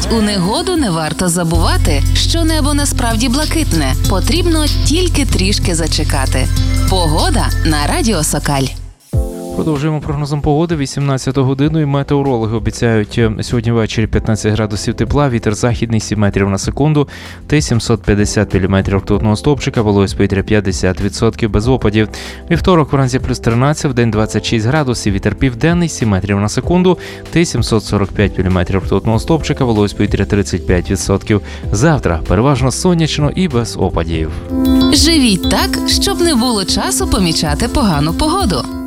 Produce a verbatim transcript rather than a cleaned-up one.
Навіть у негоду не варто забувати, що небо насправді блакитне. Потрібно тільки трішки зачекати. Погода на Радіо Сокаль. Продовжуємо прогнозом погоди. вісімнадцяту годину і метеорологи обіцяють сьогодні ввечері п'ятнадцять градусів тепла, вітер західний сім метрів на секунду, Т сімсот п'ятдесят міліметрів ртутного стовпчика, вологість повітря п'ятдесят відсотків без опадів. Вівторок вранці плюс тринадцять, вдень двадцять шість градусів, вітер південний сім метрів на секунду, Т сімсот сорок п'ять міліметрів ртутного стовпчика, вологість повітря тридцять п'ять відсотків. Завтра переважно сонячно і без опадів. Живіть так, щоб не було часу помічати погану погоду.